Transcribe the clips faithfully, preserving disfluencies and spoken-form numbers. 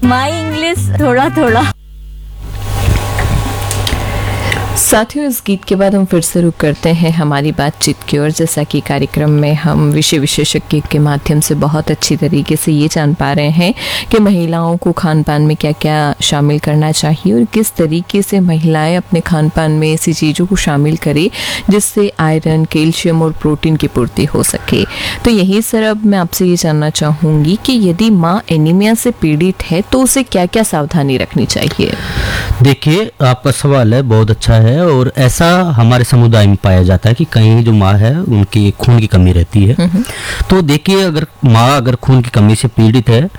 My English थोड़ा थोड़ा। साथियों, इस गीत के बाद हम फिर से रुक करते हैं हमारी बातचीत की ओर। जैसा कि कार्यक्रम में हम विषय विशेषज्ञ के माध्यम से बहुत अच्छी तरीके से ये जान पा रहे हैं कि महिलाओं को खान पान में क्या क्या शामिल करना चाहिए और किस तरीके से महिलाएं अपने खान पान में ऐसी चीज़ों को शामिल करें जिससे आयरन, कैल्शियम और प्रोटीन की पूर्ति हो सके। तो यही सर, अब मैं आपसे ये जानना चाहूँगी कि यदि माँ एनीमिया से पीड़ित है तो उसे क्या क्या सावधानी रखनी चाहिए? देखिए, आपका सवाल है बहुत अच्छा है और ऐसा हमारे समुदाय में पाया जाता है कि कहीं जो माँ है उनकी खून की कमी रहती है। तो देखिए, अगर माँ अगर खून की कमी से पीड़ित है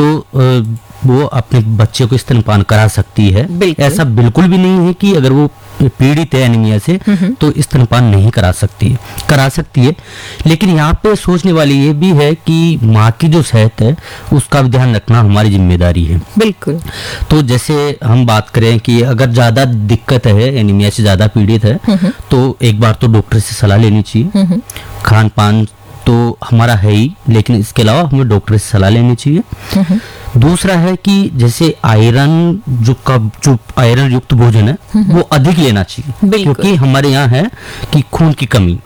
तो वो अपने बच्चे को स्तनपान करा सकती है। ऐसा बिल्कुल भी नहीं है कि अगर वो पीड़ित है एनीमिया से तो स्तनपान नहीं करा सकती है, करा सकती है। लेकिन यहाँ पे सोचने वाली ये भी है कि माँ की जो सेहत है उसका भी ध्यान रखना हमारी जिम्मेदारी है। बिल्कुल। तो जैसे हम बात करें कि अगर ज़्यादा दिक्कत है, एनीमिया से ज़्यादा पीड़ित है, तो एक बार तो डॉक्टर से सलाह लेनी चाहिए। खान पान तो हमारा है ही, लेकिन इसके अलावा हमें डॉक्टर से सलाह लेनी चाहिए। दूसरा है कि जैसे आयरन जो कब जो आयरन युक्त भोजन है वो अधिक लेना चाहिए, क्योंकि हमारे यहाँ है कि खून की कमी।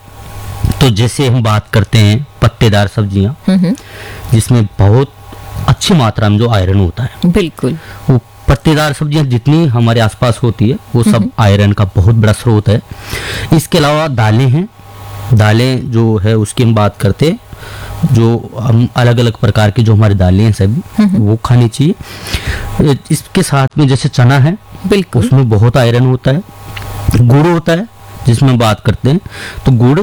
तो जैसे हम बात करते हैं पत्तेदार सब्जियां जिसमें बहुत अच्छी मात्रा में जो आयरन होता है, बिल्कुल, वो पत्तेदार सब्जियां जितनी हमारे आसपास होती है वो सब आयरन का बहुत बड़ा स्रोत है। इसके अलावा दालें हैं, दालें जो है उसकी हम बात करते हैं, जो हम अलग अलग प्रकार की जो हमारी दालें हैं सभी वो खानी चाहिए। इसके साथ में जैसे चना है, बिल्कुल, उसमें बहुत आयरन होता है। गुड़ होता है जिसमें बात करते हैं, तो गुड़,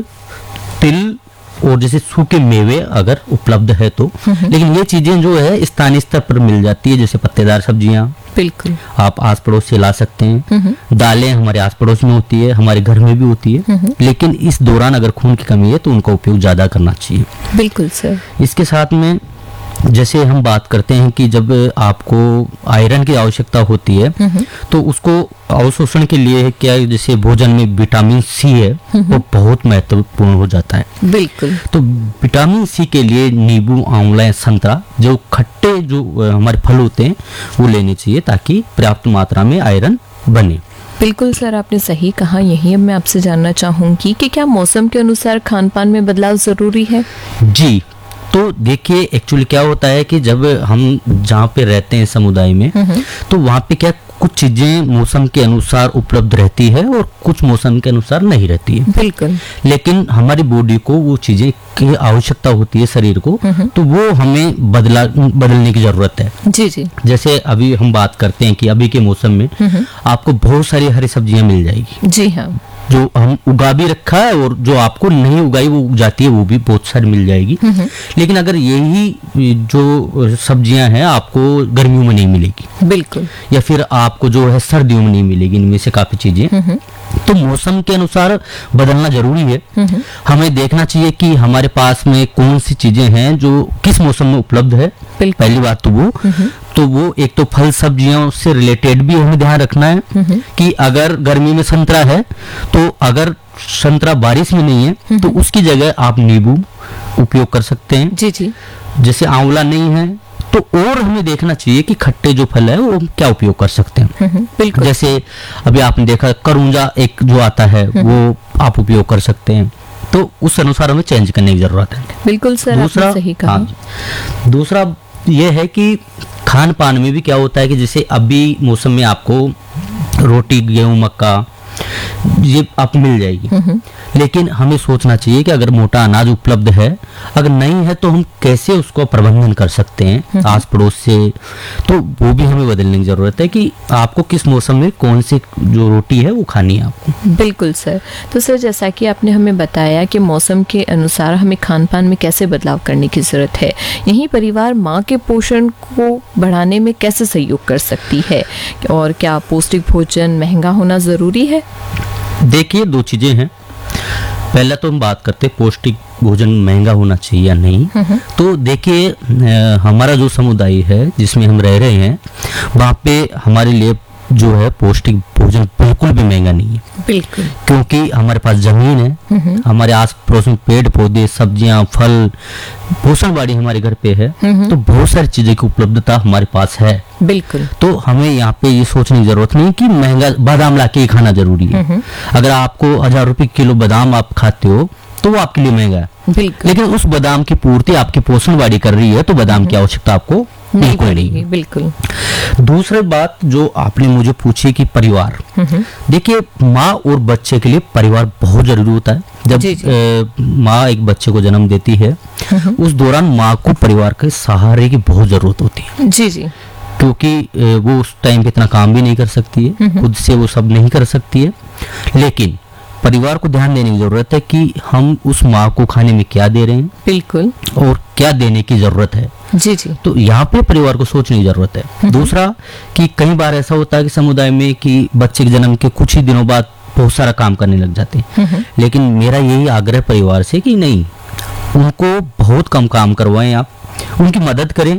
तिल और जैसे सूखे मेवे अगर उपलब्ध है तो। लेकिन ये चीजें जो है स्थानीय स्तर पर मिल जाती है, जैसे पत्तेदार सब्जियां, बिल्कुल, आप आस पड़ोस से ला सकते हैं। दालें हमारे आस पड़ोस में होती है, हमारे घर में भी होती है, लेकिन इस दौरान अगर खून की कमी है तो उनका उपयोग ज्यादा करना चाहिए। बिल्कुल सर। इसके साथ में जैसे हम बात करते हैं कि जब आपको आयरन की आवश्यकता होती है तो उसको अवशोषण के लिए क्या, जैसे भोजन में विटामिन सी है वो बहुत महत्वपूर्ण हो जाता है। बिल्कुल। तो विटामिन सी के लिए नींबू, आंवला, संतरा जो खट्टे जो हमारे फल होते हैं वो लेने चाहिए ताकि पर्याप्त मात्रा में आयरन बने। बिल्कुल सर, आपने सही कहा। यही अब मैं आपसे जानना चाहूंगी कि क्या मौसम के अनुसार खान पान में बदलाव जरूरी है? जी, तो देखिए एक्चुअली क्या होता है कि जब हम जहाँ पे रहते हैं समुदाय में, तो वहाँ पे क्या कुछ चीजें मौसम के अनुसार उपलब्ध रहती है और कुछ मौसम के अनुसार नहीं रहती है। बिल्कुल। लेकिन हमारी बॉडी को वो चीजें की आवश्यकता होती है, शरीर को, तो वो हमें बदला बदलने की जरूरत है। जी जी। जैसे अभी हम बात करते हैं कि अभी के मौसम में आपको बहुत सारी हरी सब्जियां मिल जाएगी। जी हाँ। जो हम उगा भी रखा है और जो आपको नहीं उगाई वो उग जाती है, वो भी बहुत सारी मिल जाएगी। लेकिन अगर यही जो सब्जियां हैं आपको गर्मियों में नहीं मिलेगी, बिल्कुल, या फिर आपको जो है सर्दियों में नहीं मिलेगी, इनमें से काफी चीजें। तो मौसम के अनुसार बदलना जरूरी है। हमें देखना चाहिए कि हमारे पास में कौन सी चीजें हैं जो किस मौसम में उपलब्ध है। पहली बात तो वो तो वो एक तो फल सब्जियों से रिलेटेड भी हमें ध्यान रखना है कि अगर गर्मी में संतरा है तो अगर संतरा बारिश में नहीं है तो उसकी जगह आप नींबू उपयोग कर सकते हैं। जी जी। जैसे आंवला नहीं है तो और हमें देखना चाहिए कि खट्टे जो फल है वो क्या उपयोग कर सकते हैं। बिल्कुल। जैसे अभी आपने देखा करौंजा एक जो आता है वो आप उपयोग कर सकते हैं, तो उस अनुसार हमें चेंज करने की जरूरत है। बिल्कुल सर, दूसरा आपने सही कहा। हाँ, दूसरा ये है कि खान पान में भी क्या होता है कि जैसे अभी मौसम में आपको रोटी, गेहूं, मक्का ये आप मिल जाएगी, लेकिन हमें सोचना चाहिए कि अगर मोटा अनाज उपलब्ध है, अगर नहीं है तो हम कैसे उसको प्रबंधन कर सकते हैं आस पड़ोस से। तो वो भी हमें बदलने की जरूरत है कि आपको किस मौसम में कौन सी जो रोटी है वो खानी है आपको। बिल्कुल सर। तो सर, जैसा कि आपने हमें बताया कि मौसम के अनुसार हमें खान पान में कैसे बदलाव करने की जरूरत है, यही परिवार माँ के पोषण को बढ़ाने में कैसे सहयोग कर सकती है, और क्या पौष्टिक भोजन महंगा होना जरूरी है? देखिए, दो चीजें हैं। पहला तो हम बात करते हैं पौष्टिक भोजन महंगा होना चाहिए या नहीं। तो देखिए, हमारा जो समुदाय है जिसमें हम रह रहे हैं वहाँ पे हमारे लिए जो है पौष्टिक भोजन बिल्कुल भी महंगा नहीं है। बिल्कुल। क्योंकि हमारे पास जमीन है, हमारे आस पड़ोस में पेड़ पौधे, सब्जियां, फल, पोषण बाड़ी हमारे घर पे है, तो बहुत सारी चीजें की उपलब्धता हमारे पास है। बिल्कुल। तो हमें यहाँ पे ये सोचने की जरूरत नहीं कि महंगा बादाम लाके ही खाना जरूरी है। अगर आपको हजार रुपए किलो बादाम आप खाते हो तो वो आपके लिए महंगा है, बिल्कुल। लेकिन उस बादाम की पूर्ति आपकी पोषण वाड़ी कर रही है तो बादाम की आवश्यकता आपको नहीं बिल्कुल पड़ेगी, नहीं। बिल्कुल। दूसरी बात जो आपने मुझे पूछी कि परिवार, देखिए माँ और बच्चे के लिए परिवार बहुत जरूरी होता है। जब जी, जी। अ, माँ एक बच्चे को जन्म देती है उस दौरान माँ को परिवार के सहारे की बहुत जरूरत होती है, जी जी। क्योंकि अ, वो उस टाइम पे इतना काम भी नहीं कर सकती है, खुद से वो सब नहीं कर सकती है। लेकिन परिवार को ध्यान देने की जरूरत है कि हम उस माँ को खाने में क्या दे रहे हैं, बिल्कुल, और क्या देने की जरूरत है। जी जी। तो यहाँ पे परिवार को सोचने की जरूरत है। दूसरा कि कई बार ऐसा होता है कि समुदाय में कि बच्चे के जन्म के कुछ ही दिनों बाद बहुत सारा काम करने लग जाते हैं, लेकिन मेरा यही आग्रह परिवार से कि नहीं, उनको बहुत कम काम करवाएं, आप उनकी मदद करें,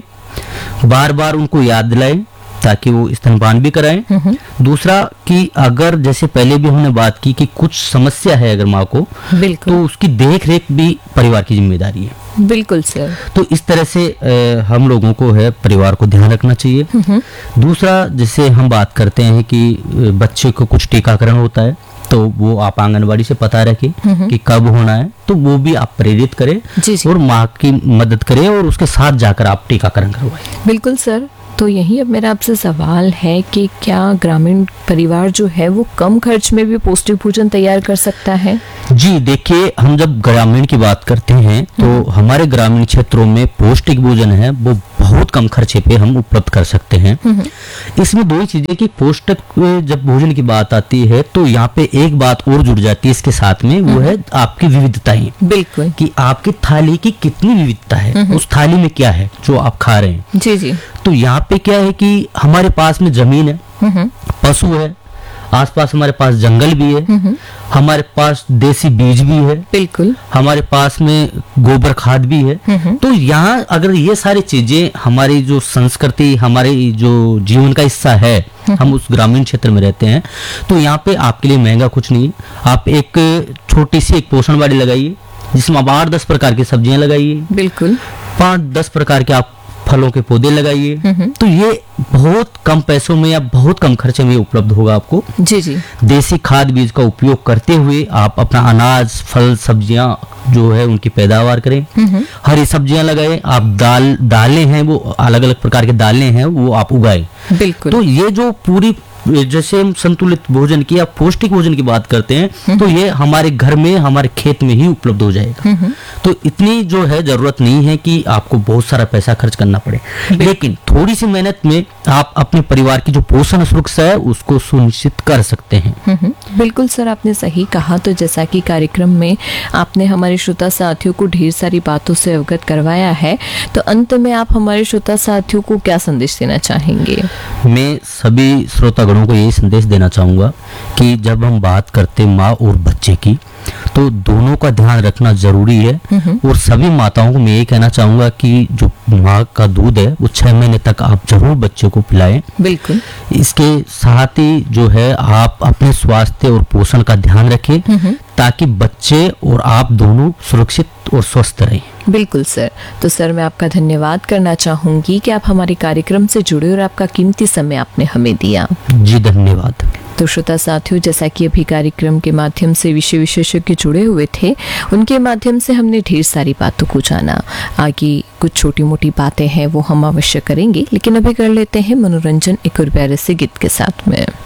बार बार उनको याद दिलाएं ताकि वो स्तनपान भी कराएं। दूसरा कि अगर जैसे पहले भी हमने बात की कि कुछ समस्या है अगर माँ को, बिल्कुल, तो उसकी देख रेख भी परिवार की जिम्मेदारी है। बिल्कुल सर। तो इस तरह से आ, हम लोगों को है परिवार को ध्यान रखना चाहिए। दूसरा, जैसे हम बात करते हैं कि बच्चे को कुछ टीकाकरण होता है तो वो आप आंगनबाड़ी से पता रखें कि कब होना है, तो वो भी आप प्रेरित करें जी जी। और माँ की मदद करें और उसके साथ जाकर आप टीकाकरण करवाएं। बिल्कुल सर। तो यही अब मेरा आपसे सवाल है कि क्या ग्रामीण परिवार जो है वो कम खर्च में भी पौष्टिक भोजन तैयार कर सकता है? जी देखिए, हम जब ग्रामीण की बात करते हैं तो हमारे ग्रामीण क्षेत्रों में पौष्टिक भोजन है वो बहुत कम खर्चे पे हम उपलब्ध कर सकते हैं। इसमें दो ही चीजें कि पौष्टिक जब भोजन की बात आती है तो यहाँ पे एक बात और जुड़ जाती है इसके साथ में, वो है आपकी विविधताएं। बिल्कुल, कि आपकी थाली की कितनी विविधता है, उस थाली में क्या है जो आप खा रहे हैं। जी जी। तो यहाँ पे क्या है कि हमारे पास में जमीन है, पशु है, आसपास हमारे पास जंगल भी है, हमारे पास देसी बीज भी है, बिल्कुल, हमारे पास में गोबर खाद भी है। तो यहाँ अगर ये सारी चीजें हमारी जो संस्कृति, हमारे जो जीवन का हिस्सा है, हम उस ग्रामीण क्षेत्र में रहते हैं, तो यहाँ पे आपके लिए महंगा कुछ नहीं है। आप एक छोटी सी एक पोषण बाड़ी लगाइए जिसमें आप आठ दस प्रकार की सब्जियां लगाइए, बिल्कुल, पांच दस प्रकार के आप फलों के पौधे लगाइए, तो ये बहुत कम पैसों में या बहुत कम खर्चे में उपलब्ध होगा आपको। जी जी। देसी खाद बीज का उपयोग करते हुए आप अपना अनाज, फल, सब्जियां जो है उनकी पैदावार करें। हरी सब्जियां लगाएं, आप दाल दालें हैं वो अलग अलग प्रकार के दालें हैं वो आप उगाएं। बिल्कुल। तो ये जो पूरी जैसे हम संतुलित भोजन की या पौष्टिक भोजन की बात करते हैं तो ये हमारे घर में, हमारे खेत में ही उपलब्ध हो जाएगा। तो इतनी जो है जरूरत नहीं है कि आपको बहुत सारा पैसा खर्च करना पड़े, लेकिन थोड़ी सी मेहनत में आप अपने परिवार की जो पोषण सुरक्षा है उसको सुनिश्चित कर सकते हैं। बिल्कुल सर, आपने सही कहा। तो जैसा कि कार्यक्रम में आपने हमारे श्रोता साथियों को ढेर सारी बातों से अवगत करवाया है, तो अंत में आप हमारे श्रोता साथियों को क्या संदेश देना चाहेंगे? मैं सभी श्रोतागणों को यही संदेश देना चाहूँगा कि जब हम बात करते माँ और बच्चे की तो दोनों का ध्यान रखना जरूरी है। और सभी माताओं को मैं ये कहना चाहूँगा कि जो माँ का दूध है वो छह महीने तक आप जरूर बच्चे को पिलाएं। बिल्कुल। इसके साथ ही जो है आप अपने स्वास्थ्य और पोषण का ध्यान रखें ताकि बच्चे और आप दोनों सुरक्षित और स्वस्थ रहें। बिल्कुल सर। तो सर, मैं आपका धन्यवाद करना चाहूंगी कि आप हमारे कार्यक्रम से जुड़े और आपका कीमती समय आपने हमें दिया। जी धन्यवाद। तो श्रोता साथियों, जैसा कि अभी कार्यक्रम के माध्यम से विषय विशेषज्ञ जुड़े हुए थे, उनके माध्यम से हमने ढेर सारी बातों को जाना। आगे कुछ छोटी मोटी बातें हैं वो हम अवश्य करेंगे, लेकिन अभी कर लेते हैं मनोरंजन एक और प्यारे से गीत के साथ में।